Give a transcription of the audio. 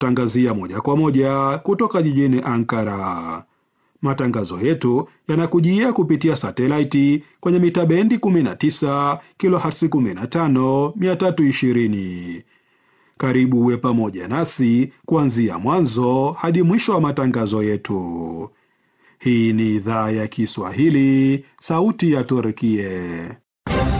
Tangazia moja kwa moja kutoka jijini Ankara. Matangazo yetu yanakujia kupitia satelaiti kwenye mita bendi 19 kilohertz 15 320. Karibu uwe pamoja nasi kuanzia mwanzo hadi mwisho wa matangazo yetu. Hii ni idhaa ya Kiswahili, sauti ya Turkie.